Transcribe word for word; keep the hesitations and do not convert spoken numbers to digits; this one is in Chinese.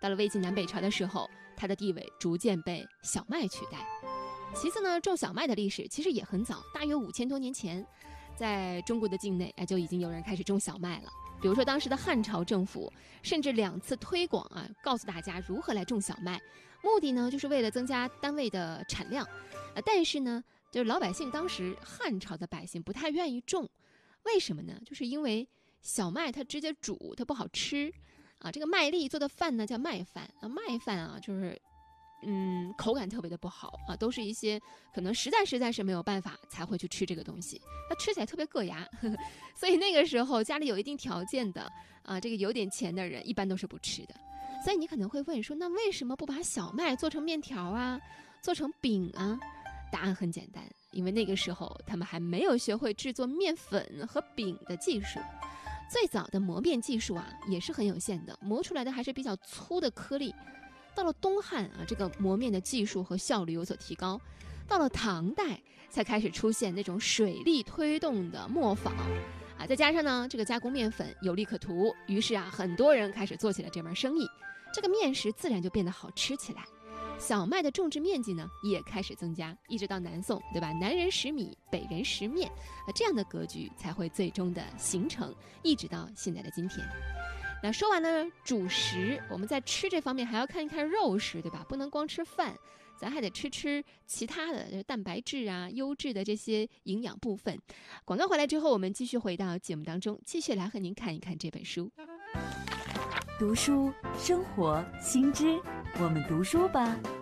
到了魏晋南北朝的时候，它的地位逐渐被小麦取代。其次呢，种小麦的历史其实也很早，大约五千多年前，在中国的境内啊就已经有人开始种小麦了。比如说当时的汉朝政府甚至两次推广啊，告诉大家如何来种小麦，目的呢就是为了增加单位的产量。呃，但是呢，就是老百姓当时汉朝的百姓不太愿意种，为什么呢？就是因为小麦它直接煮它不好吃啊，这个麦粒做的饭呢叫麦饭啊，麦饭啊就是嗯口感特别的不好啊，都是一些可能实在实在是没有办法才会去吃这个东西，它吃起来特别硌牙，呵呵，所以那个时候家里有一定条件的啊，这个有点钱的人一般都是不吃的。所以你可能会问说，那为什么不把小麦做成面条啊，做成饼啊？答案很简单，因为那个时候他们还没有学会制作面粉和饼的技术。最早的磨面技术啊也是很有限的，磨出来的还是比较粗的颗粒。到了东汉啊，这个磨面的技术和效率有所提高。到了唐代才开始出现那种水力推动的磨坊啊，再加上呢这个加工面粉有利可图，于是啊很多人开始做起了这门生意，这个面食自然就变得好吃起来。小麦的种植面积呢也开始增加，一直到南宋，对吧？南人食米，北人食面，啊，这样的格局才会最终的形成，一直到现在的今天。那说完了主食，我们在吃这方面还要看一看肉食，对吧？不能光吃饭，咱还得吃吃其他的蛋白质啊、优质的这些营养部分。广告回来之后，我们继续回到节目当中，继续来和您看一看这本书。 读书生活新知，我们读书吧。